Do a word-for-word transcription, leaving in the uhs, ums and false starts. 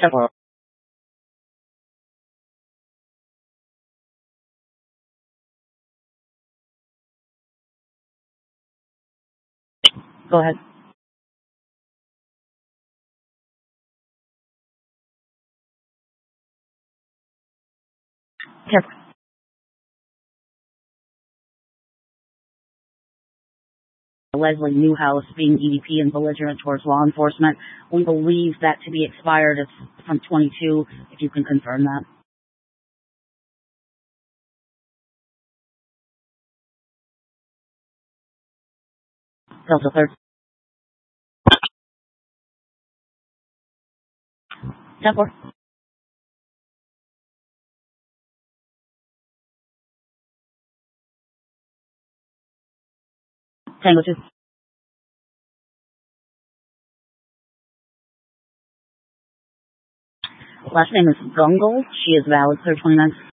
Several. Go ahead. Yes. Leslie Newhouse being E D P and belligerent towards law enforcement. We believe that to be expired. It's from twenty-two, if you can confirm that. Delta third. ten four. Tango two. Last name is Gungle. She is valid. Clear twenty-nine.